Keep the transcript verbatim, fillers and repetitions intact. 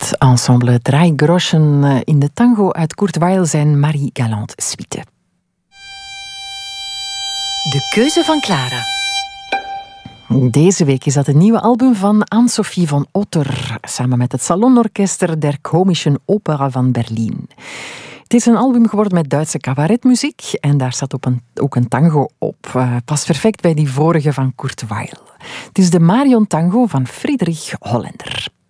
Het ensemble Drei Groschen in de tango uit Kurt Weill zijn Marie Galante suite. De keuze van Clara. Deze week is dat het nieuwe album van Anne-Sophie von Otter, samen met het Salonorchester der Komischen Oper van Berlin. Het is een album geworden met Duitse cabaretmuziek en daar staat op een, ook een tango op. Uh, past perfect bij die vorige van Kurt Weill. Het is de Marion Tango van Friedrich Hollaender.